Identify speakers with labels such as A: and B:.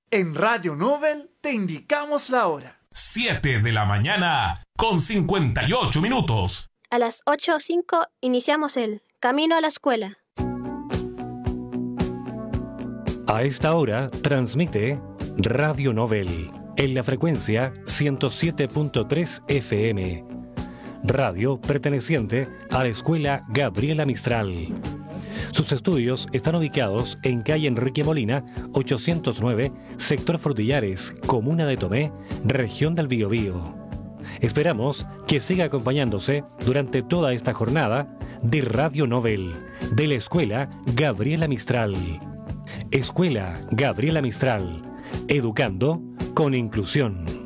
A: En Radio Nobel te indicamos la hora.
B: 7 de la mañana con 58 minutos.
C: A las 8:05 iniciamos el Camino a la Escuela.
D: A esta hora transmite Radio Nobel en la frecuencia 107.3 FM. Radio perteneciente a la Escuela Gabriela Mistral. Sus estudios están ubicados en calle Enrique Molina, 809, sector Frutillares, comuna de Tomé, región del Biobío. Esperamos que siga acompañándose durante toda esta jornada de Radio Nobel, de la Escuela Gabriela Mistral. Escuela Gabriela Mistral, educando con inclusión.